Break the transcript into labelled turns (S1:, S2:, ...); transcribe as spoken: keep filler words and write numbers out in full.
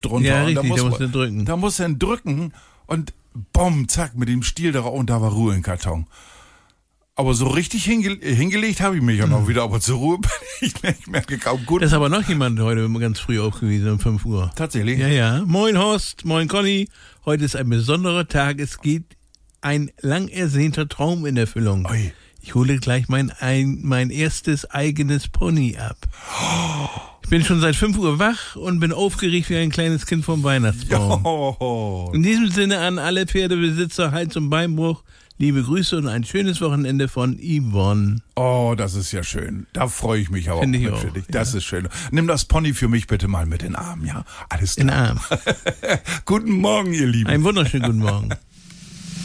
S1: drunter.
S2: Ja,
S1: und
S2: richtig,
S1: da muss,
S2: da musst du drücken.
S1: Da muss er ihn drücken und bumm, zack, mit dem Stiel da und da war Ruhe im Karton. Aber so richtig hinge hingelegt habe ich mich ja noch wieder, aber zur Ruhe bin ich, ich merke kaum gut.
S2: Da ist aber noch jemand heute ganz früh aufgewiesen, um fünf Uhr.
S1: Tatsächlich?
S2: Ja, ja. Moin Horst, moin Conny. Heute ist ein besonderer Tag. Es geht ein lang ersehnter Traum in Erfüllung.
S1: Ui.
S2: Ich hole gleich mein, ein, mein erstes eigenes Pony ab. Ich bin schon seit fünf Uhr wach und bin aufgeregt wie ein kleines Kind vom Weihnachtsbaum.
S1: Jo.
S2: In diesem Sinne an alle Pferdebesitzer, Hals- und Beinbruch. Liebe Grüße und ein schönes Wochenende von Yvonne.
S1: Oh, das ist ja schön. Da freue ich mich aber
S2: Find
S1: auch
S2: ich
S1: mit
S2: auch,
S1: für dich. Das
S2: ja.
S1: ist schön. Nimm das Pony für mich bitte mal mit in den Arm, ja? Alles klar.
S2: In den Arm.
S1: Guten Morgen, ihr Lieben.
S2: Einen wunderschönen guten Morgen.